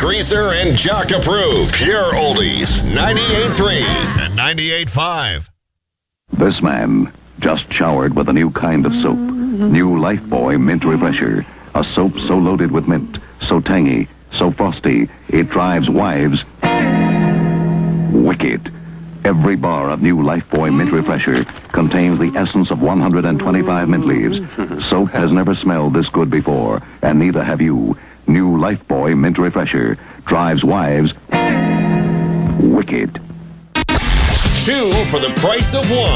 Greaser and Jock approved. Pure Oldies, 98.3 and 98.5. This man just showered with a new kind of soap. New Lifebuoy Mint Refresher. A soap so loaded with mint, so tangy, so frosty, it drives wives wicked. Every bar of new Lifebuoy Mint Refresher contains the essence of 125 mint leaves. Soap has never smelled this good before, and neither have you. New Lifebuoy Mint Refresher drives wives wicked. 2 for the price of 1.